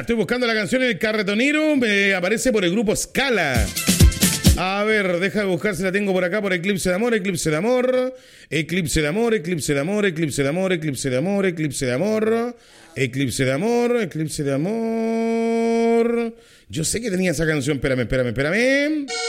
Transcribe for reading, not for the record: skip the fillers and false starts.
estoy buscando la canción El Carretonero, me aparece por el grupo Scala. A ver, deja de buscar si la tengo por acá, por Eclipse de Amor, Eclipse de Amor, Eclipse de Amor, Eclipse de Amor, Eclipse de Amor, Eclipse de Amor, Eclipse de Amor, Eclipse de Amor, Eclipse de Amor. Yo sé que tenía esa canción, espérame.